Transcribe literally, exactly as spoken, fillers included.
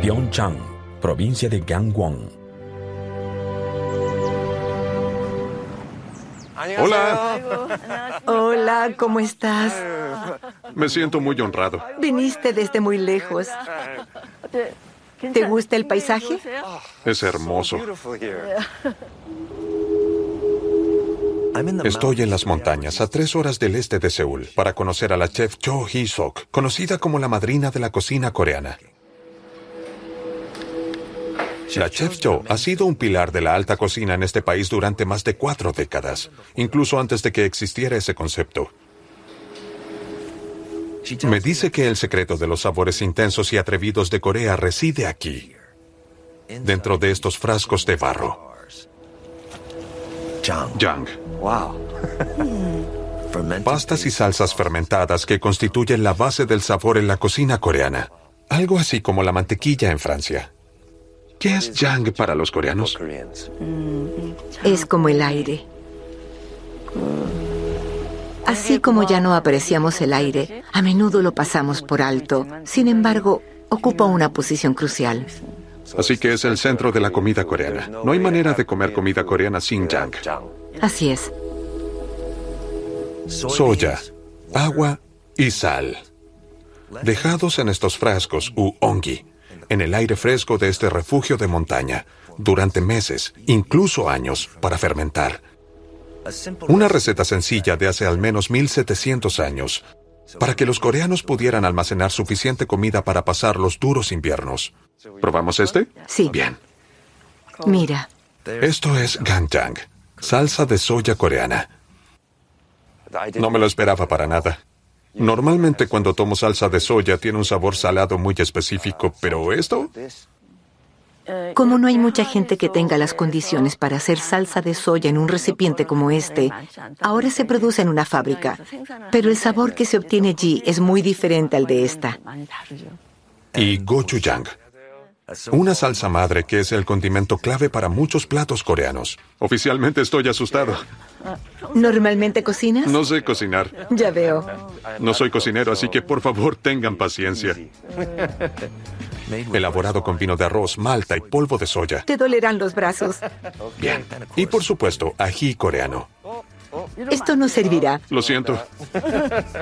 Pyeongchang, provincia de Gangwon. Hola. Hola, ¿cómo estás? Me siento muy honrado. Viniste desde muy lejos. ¿Te gusta el paisaje? Es hermoso. Estoy en las montañas, a tres horas del este de Seúl, para conocer a la chef Cho Hee-sok, conocida como la madrina de la cocina coreana. La chef Cho ha sido un pilar de la alta cocina en este país durante más de cuatro décadas, incluso antes de que existiera ese concepto. Me dice que el secreto de los sabores intensos y atrevidos de Corea reside aquí, dentro de estos frascos de barro. Jang. Pastas y salsas fermentadas que constituyen la base del sabor en la cocina coreana. Algo así como la mantequilla en Francia. ¿Qué es jang para los coreanos? Es como el aire. Así como ya no apreciamos el aire, a menudo lo pasamos por alto. Sin embargo, ocupa una posición crucial. Así que es el centro de la comida coreana. No hay manera de comer comida coreana sin jang. Así es. Soya, agua y sal. Dejados en estos frascos u ongi, en el aire fresco de este refugio de montaña, durante meses, incluso años, para fermentar. Una receta sencilla de hace al menos mil setecientos años, para que los coreanos pudieran almacenar suficiente comida para pasar los duros inviernos. ¿Probamos este? Sí. Bien. Mira. Esto es ganjang, salsa de soya coreana. No me lo esperaba para nada. Normalmente cuando tomo salsa de soya tiene un sabor salado muy específico, pero esto... Como no hay mucha gente que tenga las condiciones para hacer salsa de soya en un recipiente como este, ahora se produce en una fábrica, pero el sabor que se obtiene allí es muy diferente al de esta. Y gochujang, una salsa madre que es el condimento clave para muchos platos coreanos. Oficialmente estoy asustado. ¿Normalmente cocinas? No sé cocinar. Ya veo. No soy cocinero, así que por favor tengan paciencia. Elaborado con vino de arroz, malta y polvo de soya. Te dolerán los brazos. Bien. Y por supuesto, ají coreano. Esto no servirá. Lo siento.